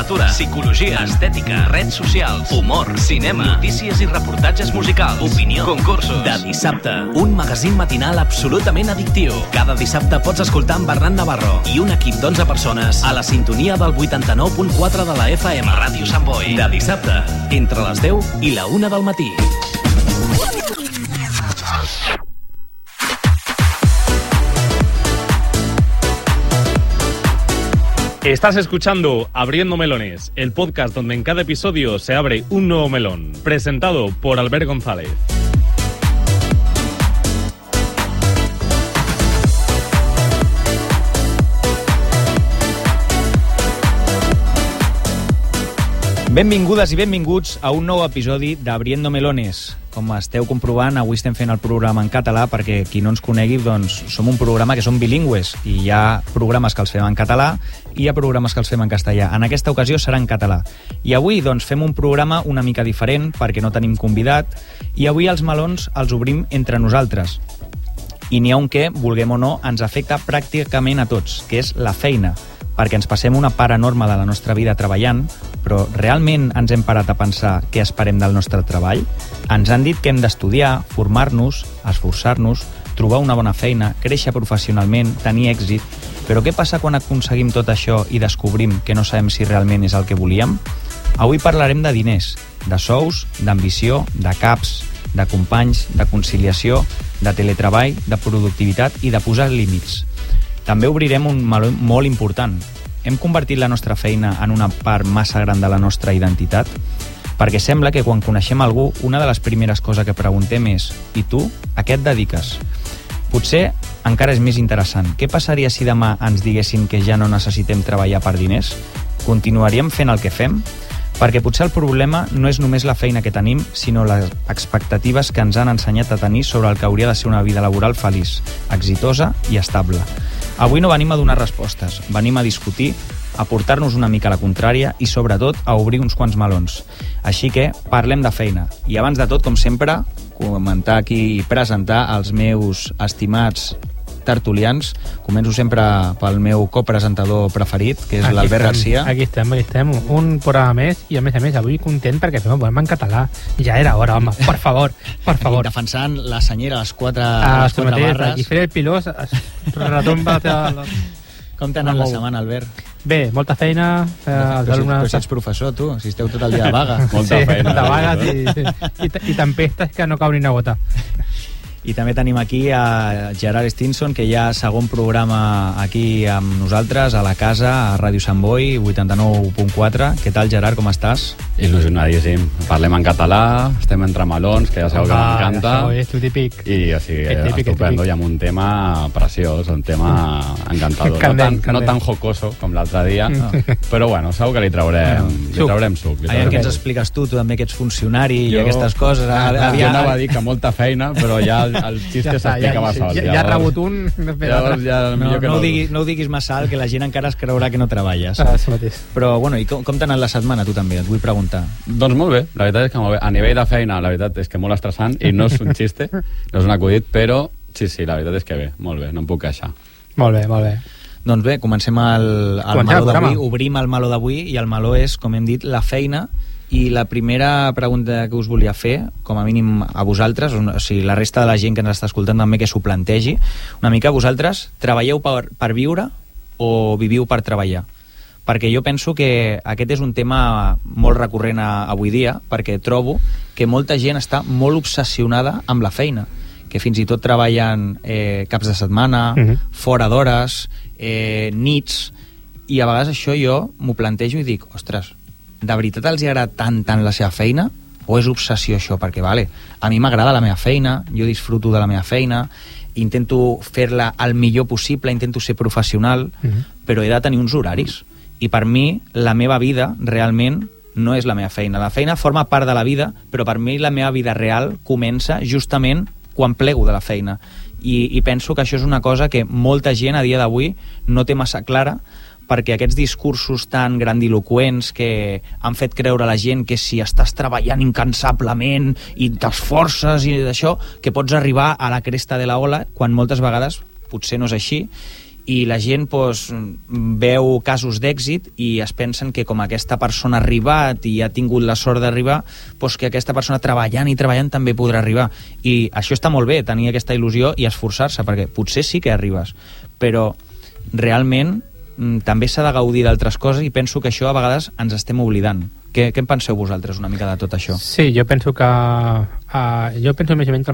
literatura, psicologia, estètica, redes socials, humor, cinema, notícies i reportatges musicals, opinió, concursos. De Dissabte, un magazín matinal absolutament addictiu. Cada dissabte pots escoltar en Bernat Navarro i un equip d'11 persones a la sintonia del 89.4 de la FM. Ràdio Sant Boi. De dissabte, entre les 10 i la 1 del matí. Estás escuchando Abriendo Melones, el podcast donde en cada episodio se abre un nuevo melón, presentado por Albert González. Benvingudes i benvinguts a un nou episodi d'Abriendo Melones. Com esteu comprovant, avui estem fent el programa en català perquè qui no ens conegui, doncs som un programa que som bilingües i hi ha programes que els fem en català i hi ha programes que els fem en castellà. En aquesta ocasió serà en català. I avui doncs fem un programa una mica diferent perquè no tenim convidat i avui els melons els obrim entre nosaltres. I n'hi ha un que, vulguem o no, ens afecta pràcticament a tots, que és la feina. Perquè ens passem una part enorme de la nostra vida treballant, però realment ens hem parat a pensar què esperem del nostre treball? Ens han dit que hem d'estudiar, formar-nos, esforçar-nos, trobar una bona feina, créixer professionalment, tenir èxit. Però què passa quan aconseguim tot això i descobrim que no sabem si realment és el que volíem? Avui parlarem de diners, de sous, d'ambició, de caps, de companys, de conciliació, de teletreball, de productivitat i de posar límits. També obrirem un meló molt important. Hem convertit la nostra feina en una part massa gran de la nostra identitat? Perquè sembla que quan coneixem algú, una de les primeres coses que preguntem és «I tu, a què et dediques?» Potser encara és més interessant. Què passaria si demà ens diguessin que ja no necessitem treballar per diners? Continuaríem fent el que fem? Perquè potser el problema no és només la feina que tenim, sinó les expectatives que ens han ensenyat a tenir sobre el que hauria de ser una vida laboral feliç, exitosa i estable. Avui no venim a donar respostes, venim a discutir, a portar-nos una mica a la contrària i, sobretot, a obrir uns quants melons. Així que parlem de feina. I abans de tot, com sempre, comentar aquí i presentar els meus estimats tertulians. Començo sempre pel meu copresentador preferit, que és l'Albert Garcia. Aquí estem. Un programa més i, a més, avui content perquè fem un programa en català. Ja era hora, home, per favor. Defensant la senyera a les quatre barres. I fer el pilós retomba... Com t'ha anat la setmana, Albert? Bé, molta feina. Però si ets professor, tu, si esteu tot el dia de vaga. Molta vaga i tempestes que no cau ni una gota. I també tenim aquí a Gerard Stinson, que ja segon programa aquí amb nosaltres, a la casa, a Ràdio Sant Boi, 89.4. Què tal, Gerard, com estàs? Il·lusionadíssim. Parlem en català, estem entre melons, que ja sabeu que m'encanta. És tu típic. I o sigui, estupendo, i amb un tema preciós, un tema encantador. No tan jocoso com l'altre dia, però bueno, segur que li traurem suc. Allà que ens expliques tu també que ets funcionari i aquestes coses. Jo anava a dir que molta feina, però ja el xiste s'explica massa alt. Ja ha rebut un... No ho diguis massa alt, que la gent encara es creurà que no treballes. Però, bueno, i com t'ha anat la setmana, tu també? Et vull preguntar. Doncs molt bé, la veritat és que molt bé. A nivell de feina, la veritat és que molt estressant, i no és un xiste, no és un acudit, però sí, la veritat és que bé, molt bé, no em puc queixar. Molt bé. Doncs bé, comencem el meló d'avui, obrim el meló d'avui, i el meló és, com hem dit, la feina. I la primera pregunta que us volia fer, com a mínim a vosaltres, o sigui, la resta de la gent que ens està escoltant també que s'ho plantegi, una mica, vosaltres treballeu per viure o viviu per treballar? Perquè jo penso que aquest és un tema molt recurrent avui dia, perquè trobo que molta gent està molt obsessionada amb la feina, que fins i tot treballen caps de setmana, fora d'hores, nits, i a vegades això jo m'ho plantejo i dic, ostres, de veritat els agrada tant la seva feina o és obsessió això? Perquè a mi m'agrada la meva feina, jo disfruto de la meva feina, intento fer-la el millor possible, intento ser professional, però he de tenir uns horaris, i per mi la meva vida realment no és la meva feina. La feina forma part de la vida, però per mi la meva vida real comença justament quan plego de la feina, i penso que això és una cosa que molta gent a dia d'avui no té massa clara, perquè aquests discursos tan grandiloquents que han fet creure a la gent que si estàs treballant incansablement i t'esforces i d'això, que pots arribar a la cresta de la ola, quan moltes vegades potser no és així, i la gent veu casos d'èxit i es pensen que com aquesta persona ha arribat i ha tingut la sort d'arribar, que aquesta persona treballant també podrà arribar. I això està molt bé, tenir aquesta il·lusió i esforçar-se, perquè potser sí que arribes, però realment també s'ha de gaudir d'altres coses, i penso que això a vegades ens estem oblidant. Què en penseu vosaltres una mica de tot això? Sí, jo penso més o menys